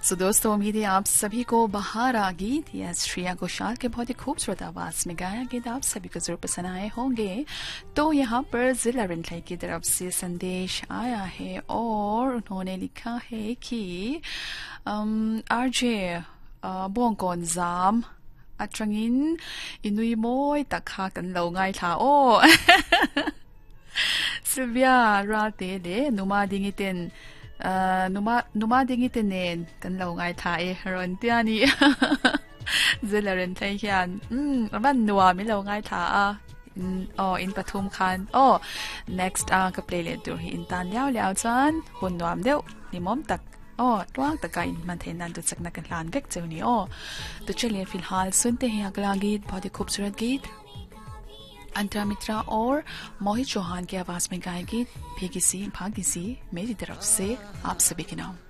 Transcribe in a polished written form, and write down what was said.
सो दोस्तों, उम्मीद है आप सभी को बहारा गीत या श्रेया घोषाल के बहुत ही खूबसूरत आवाज में गाया गीत आप सभी को जरूर पसंद आए होंगे। तो यहाँ पर जिला रिंटलाई की तरफ से संदेश आया है और उन्होंने लिखा है कि आरजे बोंगकोन जाम अट्रंगिन इनुई मोय तखा कन लो ngai tha o Sylvia rate le numa dingiten numa dingitenen kan lo ngai tha e ron tiani zelaren thai hian ban nuwa mi lo ngai tha a in pathum khan next ka play le tur hi in tan liao liao chan hun nuam deu ni mom tak twang takai man the nan tu chakna kan lan vek chuni तो चलिए फिलहाल सुनते हैं अगला गीत, बहुत ही खूबसूरत गीत अंतरा मित्रा और मोहित चौहान की आवाज में गाए गीत भागी सी मेरी तरफ से आप सभी के नाम।